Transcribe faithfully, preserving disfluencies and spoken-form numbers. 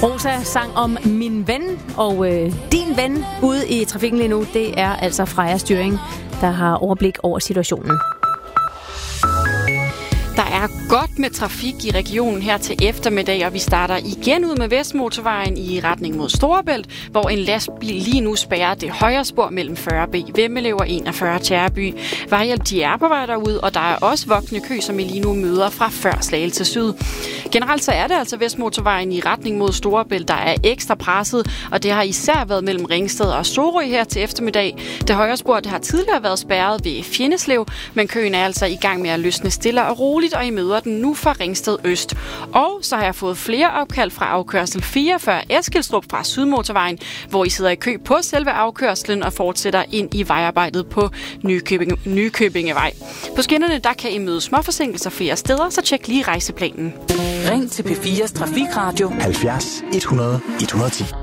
Rosa sang om min ven, og øh, din ven ude i trafikken lige nu, det er altså Freja Styring, der har overblik over situationen. Der er godt med trafik i regionen her til eftermiddag, og vi starter igen ud med Vestmotorvejen i retning mod Storebælt, hvor en lastbil lige nu spærrer det højre spor mellem fyrre B Vemmelev og enogfyrre Tjæreby. Vejhjælp, de er på vej derud, og der er også voksende kø, som vi lige nu møder fra før Slagelse Syd. Generelt så er det altså Vestmotorvejen i retning mod Storebælt, der er ekstra presset, og det har især været mellem Ringsted og Sorø her til eftermiddag. Det højre spor, det har tidligere været spærret ved Fjendeslev, men køen er altså i gang med at løsne stille og roligt, og I møder den nu fra Ringsted Øst. Og så har jeg fået flere opkald fra afkørsel fireogfyrre Eskilstrup fra Sydmotorvejen, hvor I sidder i kø på selve afkørslen og fortsætter ind i vejarbejdet på Nykøbing, Nykøbingevej. På skinnerne, der kan I møde småforsinkelser flere steder, så tjek lige rejseplanen. Ring til P fires Trafikradio halvfjerds et hundrede et hundrede og ti.